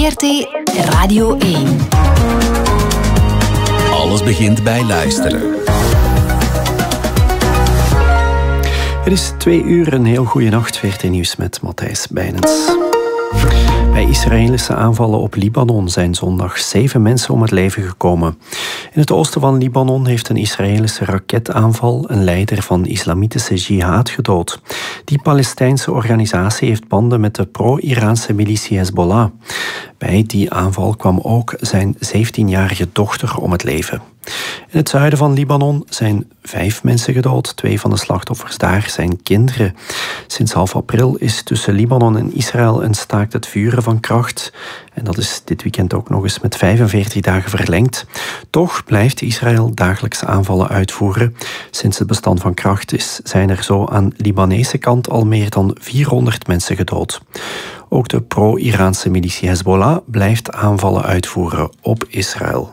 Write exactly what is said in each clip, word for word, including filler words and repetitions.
R T Radio één. Alles begint bij luisteren. Het is twee uur, een heel goede nacht. V R T Nieuws met Matthijs Bijnens. Bij Israëlische aanvallen op Libanon zijn zondag zeven mensen om het leven gekomen. In het oosten van Libanon heeft een Israëlische raketaanval een leider van islamitische jihad gedood. Die Palestijnse organisatie heeft banden met de pro-Iraanse militie Hezbollah. Bij die aanval kwam ook zijn zeventienjarige dochter om het leven. In het zuiden van Libanon zijn vijf mensen gedood. Twee van de slachtoffers daar zijn kinderen. Sinds half april is tussen Libanon en Israël een staakt het vuren van kracht. En dat is dit weekend ook nog eens met vijfenveertig dagen verlengd. Toch blijft Israël dagelijks aanvallen uitvoeren. Sinds het bestand van kracht is, zijn er zo aan Libanese kant al meer dan vierhonderd mensen gedood. Ook de pro-Iraanse militie Hezbollah blijft aanvallen uitvoeren op Israël.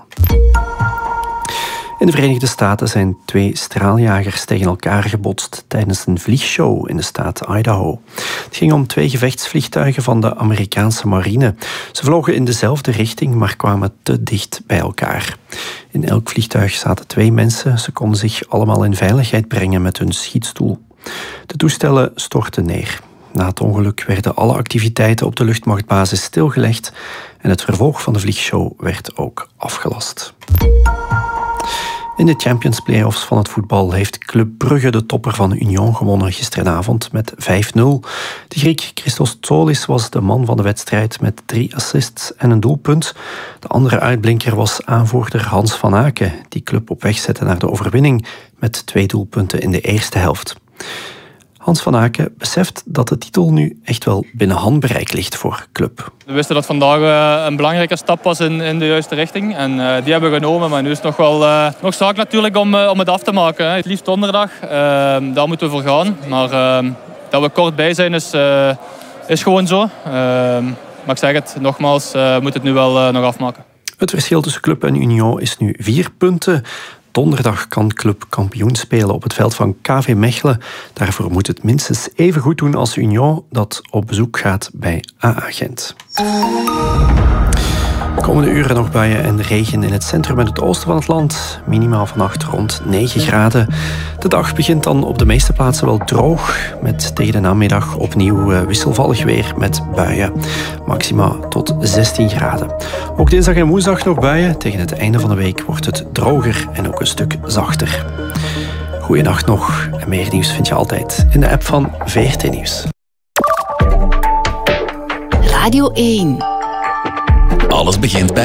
In de Verenigde Staten zijn twee straaljagers tegen elkaar gebotst tijdens een vliegshow in de staat Idaho. Het ging om twee gevechtsvliegtuigen van de Amerikaanse marine. Ze vlogen in dezelfde richting, maar kwamen te dicht bij elkaar. In elk vliegtuig zaten twee mensen. Ze konden zich allemaal in veiligheid brengen met hun schietstoel. De toestellen stortten neer. Na het ongeluk werden alle activiteiten op de luchtmachtbasis stilgelegd en het vervolg van de vliegshow werd ook afgelast. In de Champions Playoffs van het voetbal heeft Club Brugge de topper van Union gewonnen gisteravond met vijf nul. De Griek Christos Tsolis was de man van de wedstrijd met drie assists en een doelpunt. De andere uitblinker was aanvoerder Hans van Aken, die Club op weg zette naar de overwinning met twee doelpunten in de eerste helft. Hans van Aken beseft dat de titel nu echt wel binnen handbereik ligt voor Club. We wisten dat vandaag uh, een belangrijke stap was in, in de juiste richting. En uh, die hebben we genomen. Maar nu is het nog wel uh, nog zaak natuurlijk om, uh, om het af te maken. Hè. Het liefst donderdag. Uh, daar moeten we voor gaan. Maar uh, dat we kort bij zijn is, uh, is gewoon zo. Uh, maar ik zeg het nogmaals, we uh, moeten het nu wel uh, nog afmaken. Het verschil tussen Club en Union is nu vier punten. Donderdag kan Club kampioen spelen op het veld van K V Mechelen. Daarvoor moet het minstens even goed doen als Union, dat op bezoek gaat bij A A Gent. De komende uren nog buien en regen in het centrum en het oosten van het land. Minimaal vannacht rond negen graden. De dag begint dan op de meeste plaatsen wel droog. Met tegen de namiddag opnieuw wisselvallig weer met buien. Maxima tot zestien graden. Ook dinsdag en woensdag nog buien. Tegen het einde van de week wordt het droger en ook een stuk zachter. Goeienacht nog. En meer nieuws vind je altijd in de app van V R T Nieuws. Radio één. Alles begint bij